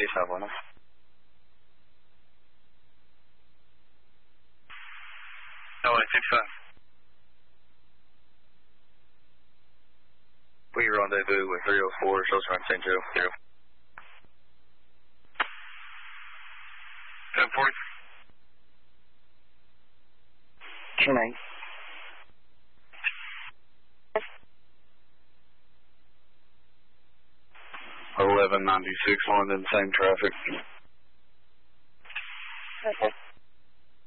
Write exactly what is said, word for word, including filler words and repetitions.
five one. L A six five. We rendezvous with three oh four, show sign Saint Joe. Zero. ten forty. Two nine. eleven ninety-six London, same traffic. Okay.